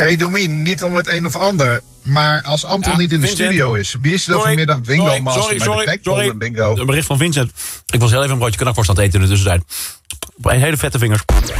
Hey Domien, niet om het een of ander. Maar als Anton niet in de studio is, wie is er dan vanmiddag bingo master bij de Packpolder bingo? Een bericht van Vincent. Ik was heel even een broodje knakworst aan het eten in de tussentijd. Een hele vette vingers.